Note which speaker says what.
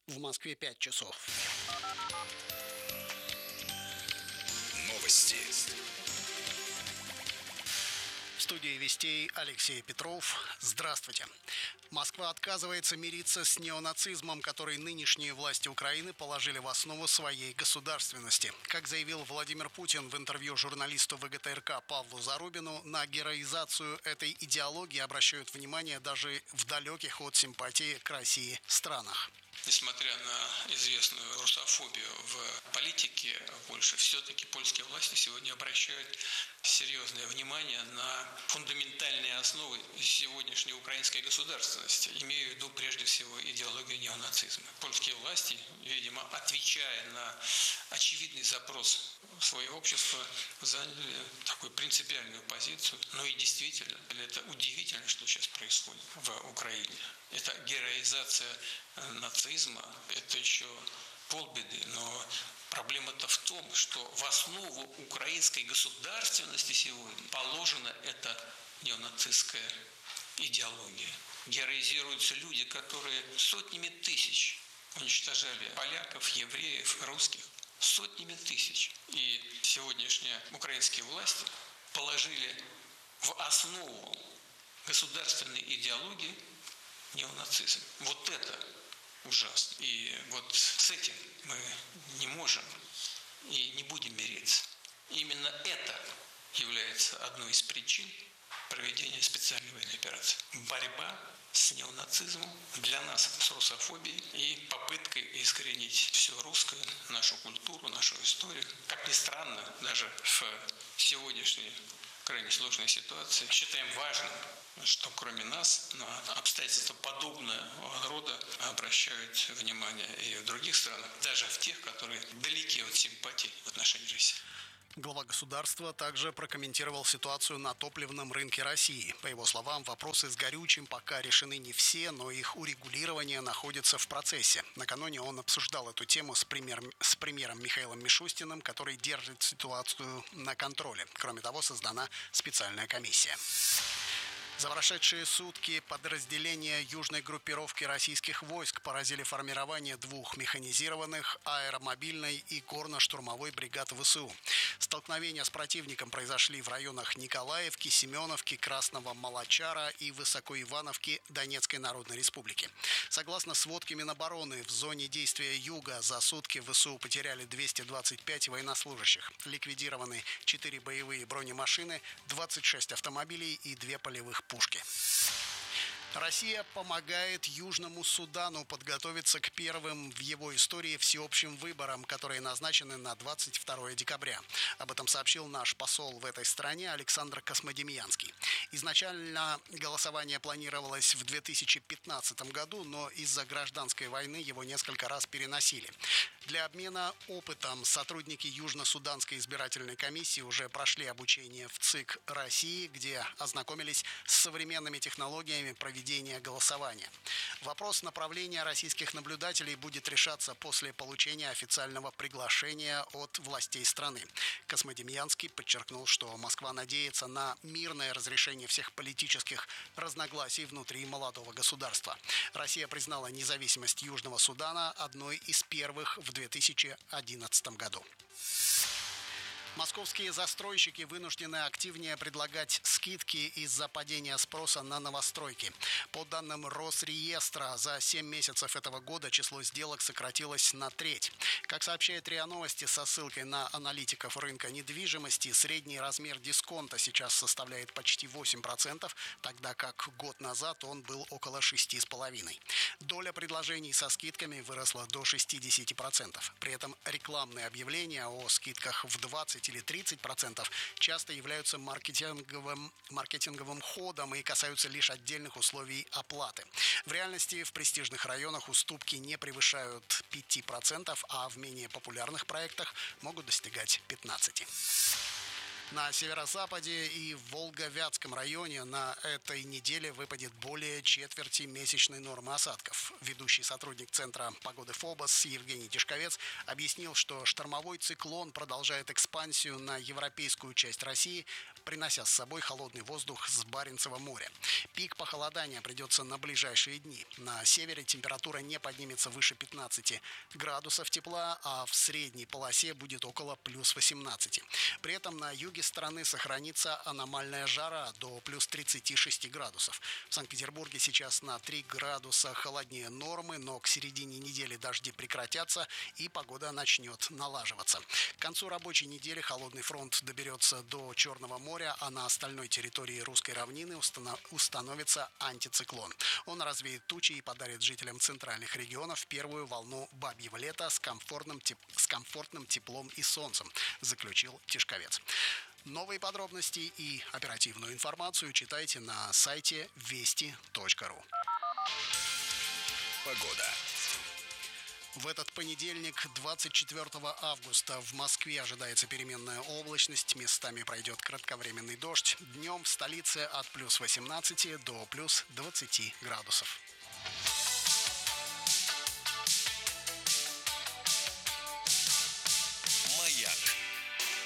Speaker 1: В Москве 5 часов.
Speaker 2: Новости.
Speaker 1: В студии «Вестей» Алексей Петров. Здравствуйте. Москва отказывается мириться с неонацизмом, который нынешние власти Украины положили в основу своей государственности. Как заявил Владимир Путин в интервью журналисту ВГТРК Павлу Зарубину, на героизацию этой идеологии обращают внимание даже в далеких от симпатии к России странах.
Speaker 3: Несмотря на известную русофобию в политике Польши, все-таки польские власти сегодня обращают серьезное внимание на фундаментальные основы сегодняшней украинской государственности. Имею в виду прежде всего идеологию неонацизма. Польские власти, видимо, отвечая на очевидный запрос своего общества, заняли такую принципиальную позицию. Но и действительно, это удивительно, что сейчас происходит в Украине. Это героизация нацизма, это еще полбеды, но проблема-то в том, что в основу украинской государственности сегодня положена эта неонацистская идеология. Героизируются люди, которые сотнями тысяч уничтожали поляков, евреев, русских. Сотнями тысяч. И сегодняшние украинские власти положили в основу государственной идеологии неонацизм. Вот это ужасно. И вот с этим мы не можем и не будем мириться. Именно это является одной из причин проведения специальной военной операции. Борьба с неонацизмом, для нас с русофобией и попыткой искоренить все русское, нашу культуру, нашу историю. Как ни странно, даже в сегодняшней крайне сложной ситуации считаем важным, что кроме нас на обстоятельства подобного рода обращают внимание и в других странах, даже в тех, которые далеки от симпатий в отношении России.
Speaker 1: Глава государства также прокомментировал ситуацию на топливном рынке России. По его словам, вопросы с горючим пока решены не все, но их урегулирование находится в процессе. Накануне он обсуждал эту тему с премьером Михаилом Мишустиным, который держит ситуацию на контроле. Кроме того, создана специальная комиссия. За прошедшие сутки подразделения южной группировки российских войск поразили формирование двух механизированных аэромобильной и горно-штурмовой бригад ВСУ. Столкновения с противником произошли в районах Николаевки, Семеновки, Красного Молочара и Высокоивановки Донецкой Народной Республики. Согласно сводке Минобороны, в зоне действия Юга за сутки ВСУ потеряли 225 военнослужащих. Ликвидированы 4 боевые бронемашины, 26 автомобилей и 2 полевых пушки. Россия помогает Южному Судану подготовиться к первым в его истории всеобщим выборам, которые назначены на 22 декабря. Об этом сообщил наш посол в этой стране Александр Космодемьянский. Изначально голосование планировалось в 2015 году, но из-за гражданской войны его несколько раз переносили. Для обмена опытом сотрудники Южно-Суданской избирательной комиссии уже прошли обучение в ЦИК России, где ознакомились с современными технологиями проведения голосования. Вопрос направления российских наблюдателей будет решаться после получения официального приглашения от властей страны. Космодемьянский подчеркнул, что Москва надеется на мирное разрешение всех политических разногласий внутри молодого государства. Россия признала независимость Южного Судана одной из первых в 2011 году. Московские застройщики вынуждены активнее предлагать скидки из-за падения спроса на новостройки. По данным Росреестра, за 7 месяцев этого года число сделок сократилось на треть. Как сообщает РИА Новости со ссылкой на аналитиков рынка недвижимости, средний размер дисконта сейчас составляет почти 8%, тогда как год назад он был около 6,5%. Доля предложений со скидками выросла до 60%. При этом рекламные объявления о скидках в 20 или 30% часто являются маркетинговым ходом и касаются лишь отдельных условий оплаты. В реальности в престижных районах уступки не превышают 5%, а в менее популярных проектах могут достигать 15%. На северо-западе и в Волго-Вятском районе на этой неделе выпадет более четверти месячной нормы осадков. Ведущий сотрудник Центра погоды ФОБОС Евгений Тишковец объяснил, что штормовой циклон продолжает экспансию на европейскую часть России. принося с собой холодный воздух с Баренцева моря. Пик похолодания придется на ближайшие дни. На севере температура не поднимется выше 15 градусов тепла, а в средней полосе будет около плюс 18. При этом на юге страны сохранится аномальная жара до плюс 36 градусов. В Санкт-Петербурге сейчас на 3 градуса холоднее нормы, но к середине недели дожди прекратятся и погода начнет налаживаться. К концу рабочей недели холодный фронт доберется до Черного моря, а на остальной территории русской равнины установится антициклон. Он развеет тучи и подарит жителям центральных регионов первую волну бабьего лета с комфортным теплом и солнцем, заключил Тишковец. Новые подробности и оперативную информацию читайте на сайте вести.ру.
Speaker 2: Погода.
Speaker 1: В этот понедельник, 24 августа, в Москве ожидается переменная облачность, местами пройдет кратковременный дождь. Днем в столице от плюс 18 до плюс 20 градусов.